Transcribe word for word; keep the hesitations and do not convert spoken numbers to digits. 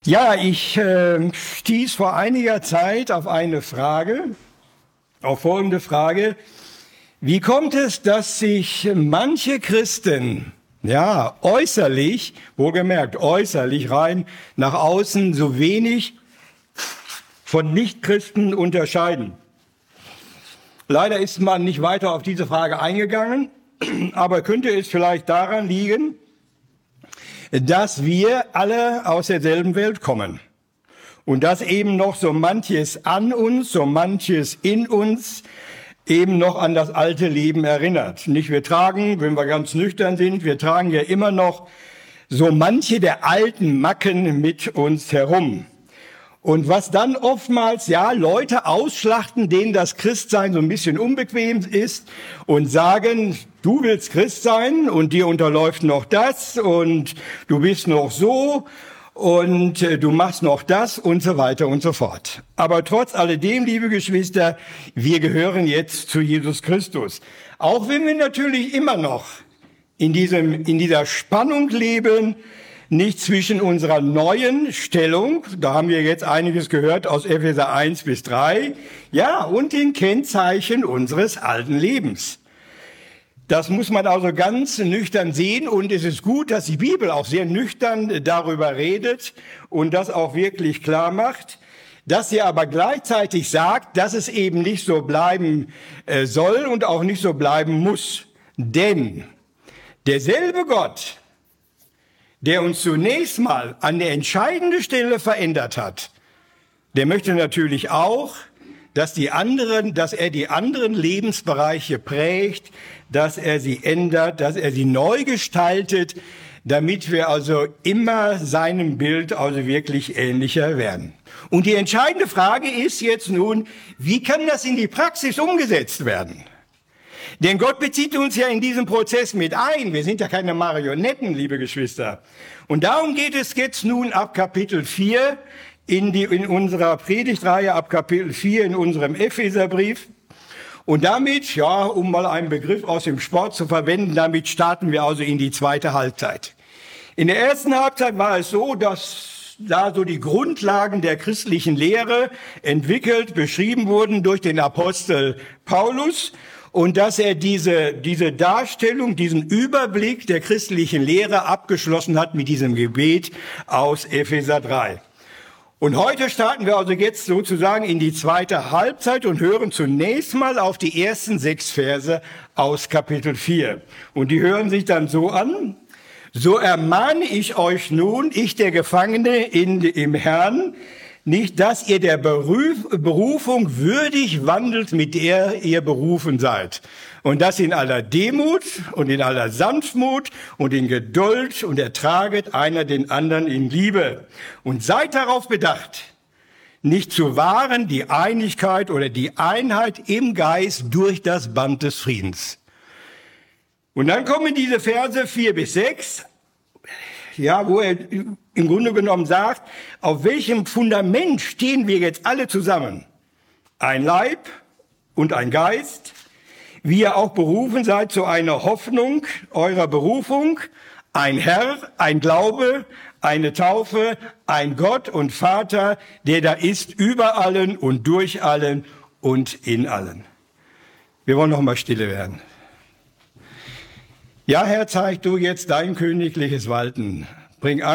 Ja, ich äh, stieß vor einiger Zeit auf eine Frage, auf folgende Frage. Wie kommt es, dass sich manche Christen, ja, äußerlich, wohlgemerkt äußerlich rein nach außen, so wenig von Nichtchristen unterscheiden? Leider ist man nicht weiter auf diese Frage eingegangen, aber könnte es vielleicht daran liegen, dass wir alle aus derselben Welt kommen und dass eben noch so manches an uns, so manches in uns eben noch an das alte Leben erinnert. Nicht wir tragen, wenn wir ganz nüchtern sind, wir tragen ja immer noch so manche der alten Macken mit uns herum. Und was dann oftmals, ja, Leute ausschlachten, denen das Christsein so ein bisschen unbequem ist und sagen, du willst Christ sein und dir unterläuft noch das und du bist noch so und äh, du machst noch das und so weiter und so fort. Aber trotz alledem, liebe Geschwister, wir gehören jetzt zu Jesus Christus. Auch wenn wir natürlich immer noch in diesem, in dieser Spannung leben, nicht zwischen unserer neuen Stellung, da haben wir jetzt einiges gehört aus Epheser eins bis drei, ja, und den Kennzeichen unseres alten Lebens. Das muss man also ganz nüchtern sehen und es ist gut, dass die Bibel auch sehr nüchtern darüber redet und das auch wirklich klar macht, dass sie aber gleichzeitig sagt, dass es eben nicht so bleiben soll und auch nicht so bleiben muss. Denn derselbe Gott, der uns zunächst mal an der entscheidenden Stelle verändert hat, der möchte natürlich auch, dass die anderen, dass er die anderen Lebensbereiche prägt, dass er sie ändert, dass er sie neu gestaltet, damit wir also immer seinem Bild also wirklich ähnlicher werden. Und die entscheidende Frage ist jetzt nun, wie kann das in die Praxis umgesetzt werden? Denn Gott bezieht uns ja in diesen Prozess mit ein. Wir sind ja keine Marionetten, liebe Geschwister. Und darum geht es jetzt nun ab Kapitel vier in, die, in unserer Predigtreihe, ab Kapitel vier in unserem Epheserbrief. Und damit, ja, um mal einen Begriff aus dem Sport zu verwenden, damit starten wir also in die zweite Halbzeit. In der ersten Halbzeit war es so, dass da so die Grundlagen der christlichen Lehre entwickelt, beschrieben wurden durch den Apostel Paulus. Und dass er diese, diese Darstellung, diesen Überblick der christlichen Lehre abgeschlossen hat mit diesem Gebet aus Epheser drei. Und heute starten wir also jetzt sozusagen in die zweite Halbzeit und hören zunächst mal auf die ersten sechs Verse aus Kapitel vier. Und die hören sich dann so an: So ermahne ich euch nun, ich der Gefangene in, im Herrn, nicht, dass ihr der Beruf, Berufung würdig wandelt, mit der ihr berufen seid. Und das in aller Demut und in aller Sanftmut und in Geduld und ertraget einer den anderen in Liebe. Und seid darauf bedacht, nicht zu wahren die Einigkeit oder die Einheit im Geist durch das Band des Friedens. Und dann kommen diese Verse vier bis sechs, ja, wo er im Grunde genommen sagt, auf welchem Fundament stehen wir jetzt alle zusammen? Ein Leib und ein Geist, wie ihr auch berufen seid zu einer Hoffnung eurer Berufung, ein Herr, ein Glaube, eine Taufe, ein Gott und Vater, der da ist über allen und durch allen und in allen. Wir wollen noch mal stille werden. Ja, Herr, zeig du jetzt dein königliches Walten. Bring